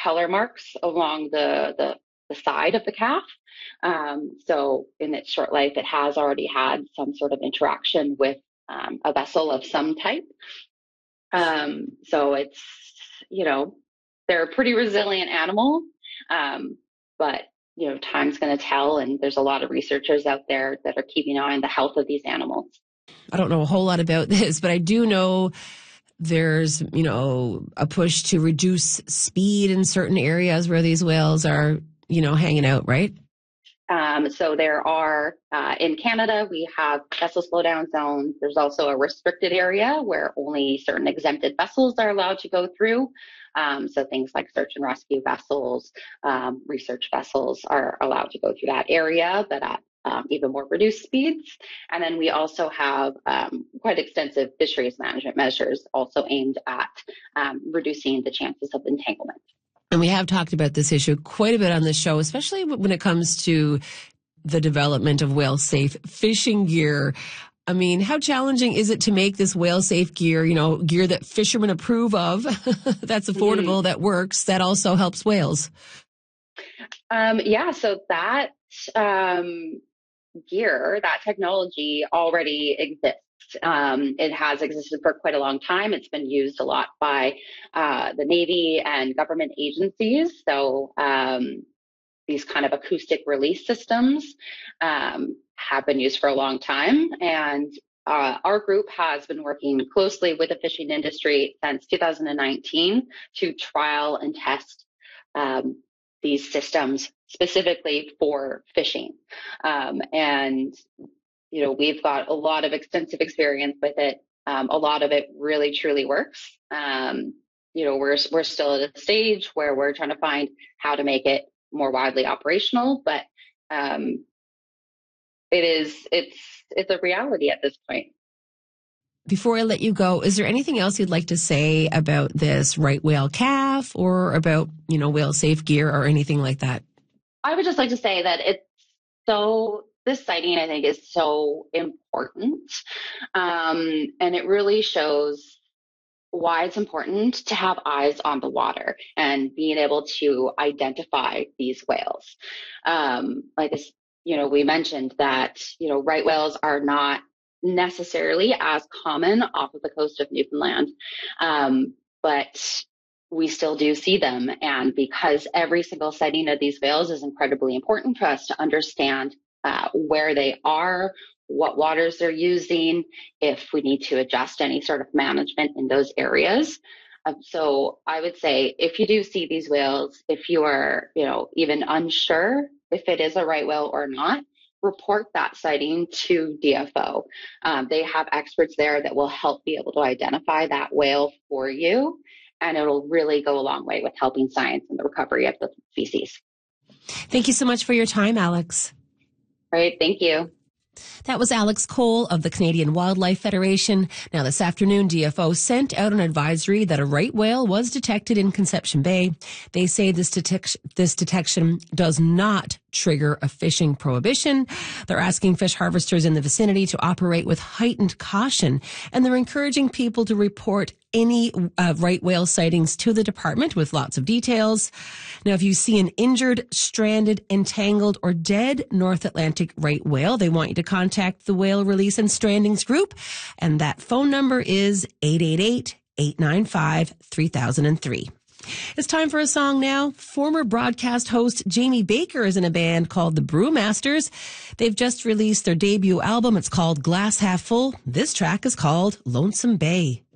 color marks along the side of the calf. So in its short life, it has already had some sort of interaction with a vessel of some type. So it's, they're a pretty resilient animal, but time's going to tell, and there's a lot of researchers out there that are keeping an eye on the health of these animals. I don't know a whole lot about this, but I do know there's, a push to reduce speed in certain areas where these whales are, hanging out, right? So there are, in Canada, we have vessel slowdown zones. There's also a restricted area where only certain exempted vessels are allowed to go through. So things like search and rescue vessels, research vessels are allowed to go through that area, but at even more reduced speeds. And then we also have quite extensive fisheries management measures also aimed at reducing the chances of entanglement. And we have talked about this issue quite a bit on this show, especially when it comes to the development of whale-safe fishing gear. I mean, how challenging is it to make this whale-safe gear, gear that fishermen approve of, that's affordable, that works, that also helps whales? So that gear, that technology already exists. It has existed for quite a long time. It's been used a lot by the Navy and government agencies. So these kind of acoustic release systems have been used for a long time. And our group has been working closely with the fishing industry since 2019 to trial and test these systems specifically for fishing. We've got a lot of extensive experience with it. A lot of it really, truly works. We're still at a stage where we're trying to find how to make it more widely operational, but it's a reality at this point. Before I let you go, is there anything else you'd like to say about this right whale calf or about, whale safe gear or anything like that? I would just like to say that this sighting, I think, is so important. And it really shows why it's important to have eyes on the water and being able to identify these whales. We mentioned that, right whales are not necessarily as common off of the coast of Newfoundland, but we still do see them. And because every single sighting of these whales is incredibly important to us to understand where they are, what waters they're using, if we need to adjust any sort of management in those areas. So I would say if you do see these whales, if you are, even unsure if it is a right whale or not, report that sighting to DFO. They have experts there that will help be able to identify that whale for you, and it'll really go a long way with helping science and the recovery of the species. Thank you so much for your time, Alex. All right, thank you. That was Alex Cole of the Canadian Wildlife Federation. Now, this afternoon, DFO sent out an advisory that a right whale was detected in Conception Bay. They say this detection does not trigger a fishing prohibition. They're asking fish harvesters in the vicinity to operate with heightened caution, and they're encouraging people to report any right whale sightings to the department with lots of details. Now, if you see an injured, stranded, entangled, or dead North Atlantic right whale, they want you to contact the Whale Release and Strandings Group, and that phone number is 888-895-3003. It's time for a song now. Former broadcast host Jamie Baker is in a band called the Brewmasters. They've just released their debut album. It's called Glass Half Full. This track is called Lonesome Bay.